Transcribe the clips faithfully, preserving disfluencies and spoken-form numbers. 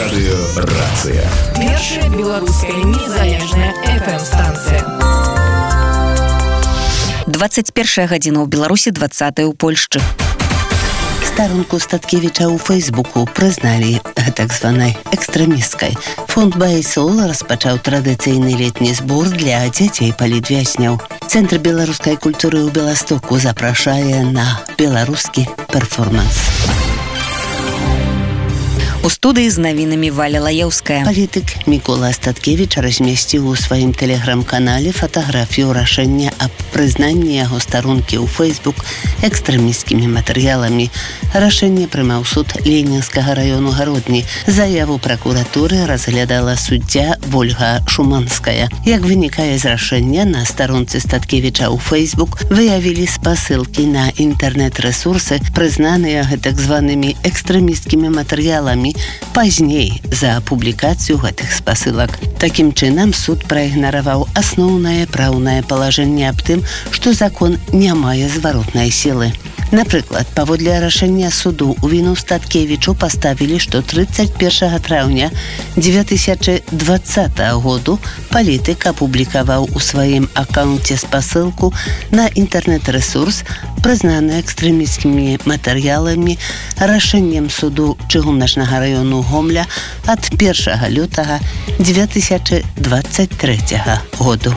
Радыё Рацыя. Першая беларуская незалежная эф эм-станцыя. двадцать первая гадзіна ў Беларусі, двадцатая ў Польшчы. Старонку Статкевіча ў Фейсбуку прызналі так званай экстрэмісткай. Фонд «Байсол» распачаў традыцыйны летні збор для дзяцей палітвязняў. Цэнтр беларускай культуры ў Беластоку запрашае на беларускі перформанс. У студыі з навінамі Валя Лаеўская. Палітык Мікола Статкевіч размясціў у сваім тэлеграм-канале фатаграфію рашэння аб прызнанні яго старонкі ў Фейсбук экстрэмісцкімі матэрыяламі. Рашэнне прымаў суд Ленінскага раёну Гародні. Заяву пракуратуры разглядала суддзя Вольга Шуманская. Як вынікае з рашэння, на старонцы Статкевіча ў Фейсбук выявілі спасылкі на інтэрнэт-рэсурсы, прызнаныя гэтак званымі экстрэмісцкімі матэрыяламі пазней за публікацыю гэтых спасылак. Такім чынам, суд праігнараваў асноўнае праўнае палажэнне аб тым, што закон не мае зваротнай сілы. Напрыклад, паводле рашэння суду у віну Статкевічу паставілі, што трыццаць першага траўня дзве тысячы дваццатага году палітык апублікаваў у сваім акаунце спасылку на інтэрнэт-рэсурс, прызнаны экстрэмісцкімі матэрыяламі рашэннем суду Чыгуначнага раёну Гомля ад першага лютага дзве тысячы дваццаць трэцяга году.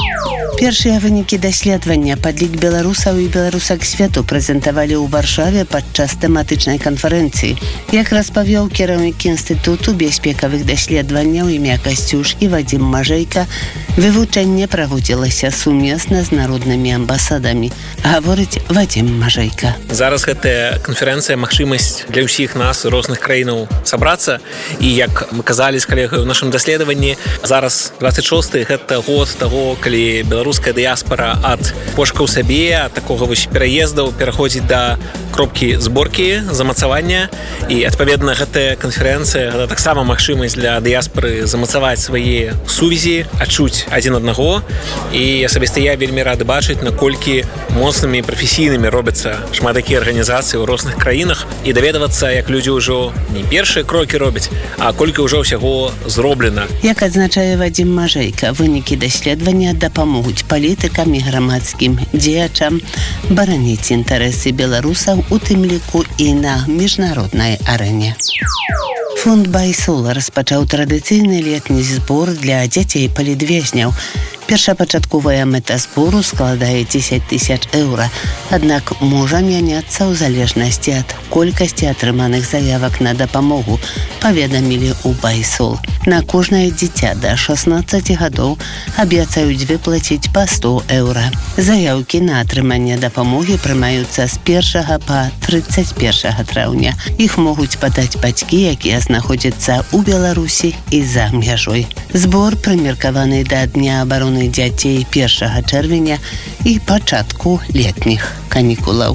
Першыя вынікі даследавання падлік беларусаў і беларусак свету прэзентавалі ў Варшаве падчас тэматычнай канферэнцыі. Як распавёў кіраўнік Інстытуту бяспекавых даследаванняў імя Касцюшкі Вадзім Мажэйка, вывучэнне праводзілася сумесна з народнымі амбасадамі. Гаворыць Вадзім Мажэйка. Зараз гэтая канферэнцыя магчымасць для ўсіх нас розных краінаў сабрацца, і як мы казалі з калегай у нашым даследаванні, зараз дваццаць шосты гэта год таго, калі беларуская дыяспара ад пошукаў сабе, ад такога вось пераездаў пераходзіць да кропкі зборкі, замацавання, і адпаведна гэтая канферэнцыя гэта таксама магчымасць для дыяспары замацаваць свае сувязі, адчуць адзін аднаго, і асабіста я вельмі рады бачыць, наколькі моцнымі і прафесійнымі робяцца шмат такія арганізацыі ў розных краінах, і даведавацца, як людзі ўжо не першыя крокі робяць, а колькі ўжо ўсяго зроблена. Як адзначае Вадзім Мажэйка, вынікі даследавання дапамогуць палітыкам і грамадскім дзеячам бараніць інтарэсы беларусаў, у тым ліку і на міжнароднай арэне. Фонд «Байсол» распачаў традыцыйны летні збор для дзяцей палітвязняў. Першапачатковая мэта збору складае дзесяць тысяч еўра, аднак можа мяняцца ў залежнасці ад колькасці атрыманых заявак на дапамогу, паведамілі ў «Байсол». На кожнае дзіця да шаснаццаці гадоў абяцаюць выплаціць па сто еўра. Заяўкі на атрыманне дапамогі прымаюцца з першага па трыццаць першага траўня. Іх могуць падаць бацькі, якія знаходзяцца ў Беларусі і за мяжой. Збор прымеркаваны да Дня абароны дзяцей першага чэрвеня і пачатку летніх канікулаў.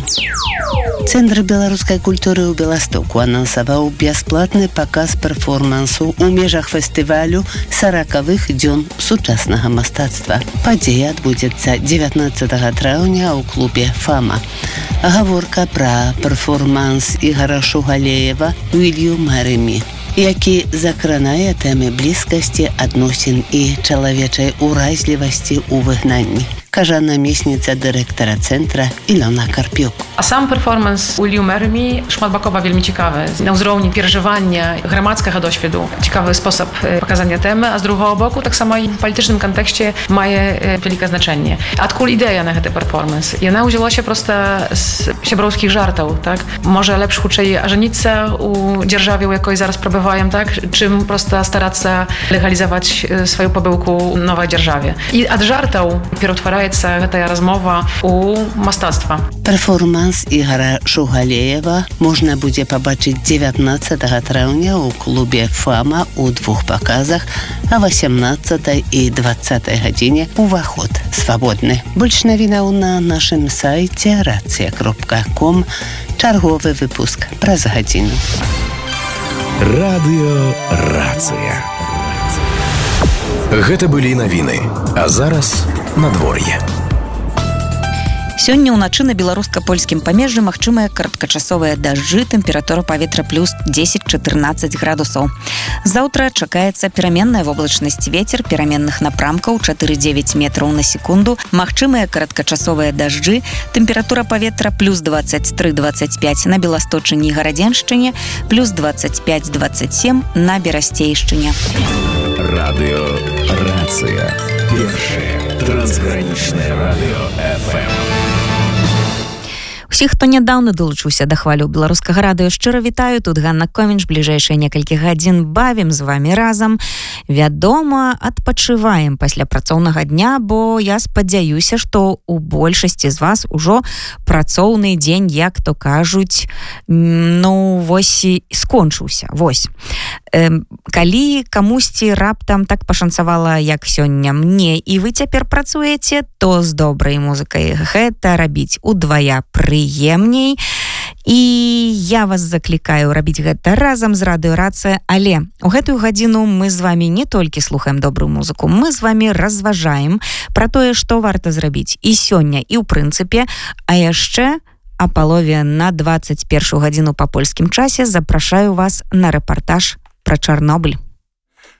Цэнтр беларускай культуры ў Беластоку анансаваў бясплатны паказ перформансу ў межах фестывалю саракавых дзён сучаснага мастацтва. Падзея адбудзецца дзевятнаццатага траўня ў клубе «Фама». Гаворка пра перформанс Ігара Шугалеева «Will you marry me?», які закранае тэмы блізкасці, адносін і чалавечай уразлівасці ў выгнанні, кажа намесніца дырэктара цэнтра Ілона Карпюк. А сам перформанс «Will you marry me» шматбакова вельмі цікавы. На ўзроўні перажывання грамадскага досведу. Цікавы спосаб паказання тэмы, а з другого боку таксама і ў палітычным кантэксце мае вялікае значэнне. Адкуль ідэя на гэты перформанс? Яна ўзялася проста з сяброўскіх жартаў, так? Можа лепш хутчэй ажаніцца ў дзяржаве, у якой зараз прабываем, так? Чым проста старацца легалізаваць сваю пабылку ў новай дзяржаве. І ад жартаў пераўтвараецца гэтая размова ў мастацтва. Перформанс Ігара Шугалеева можна будзе пабачыць дзевятнаццатага траўня ў клубе «Фама» у двух паказах, а васямнаццатай і дваццатай гадзіне уваход свабодны. Больш навінаў на нашым сайце рацыя кропка ком. Чарговы выпуск праз гадзіну. Радыё Рацыя. Гэта былі навіны, а зараз надвор'е. Сёння ўначы на беларуска-польскім памежжы магчымыя кароткачасовыя дажджы, тэмпература паветра плюс дзесяць-чатырнаццаць градусаў. Заўтра чакаецца пераменная воблачнасць, вецер пераменных напрамкаў чатыры-дзевяць метраў на секунду, магчымыя кароткачасовыя дажджы, тэмпература паветра плюс дваццаць тры - дваццаць пяць на Беласточыне і Гарадзеншчыне, плюс дваццаць пяць - дваццаць сем на Берасцейшчыне. Радыё Рацыя. Першае трансгранічнае радыё эф эм. Усіх, хто нядаўна долучыўся да хвалю беларускага радыё, шчыра вітаю. Тут Ганна Комінч. Бліжэйшыя некалькі гадзін бавім з вамі разам. Вядома, адпачываем пасля працоўнага дня, бо я спадзяюся, што у большасці з вас ужо працоўны дзень, як то кажуць, ну, вось скончыўся. Вось. Калі камусьці раптам так пашанцавала, як сёння мне, і вы цяпер працуеце, то з добрай музыкай гэта рабіць удвая прыемней. І я вас заклікаю рабіць гэта разам з радыё Рацыя, але у гэтую гадзіну мы з вамі не толькі слухаем добрую музыку, мы з вамі разважаем пра тое, што варта зрабіць і сёння, і ў прынцыпе, а яшчэ а палове на дваццаць першую гадзіну па польскім часе запрашаю вас на рэпартаж пра Чарнобыль.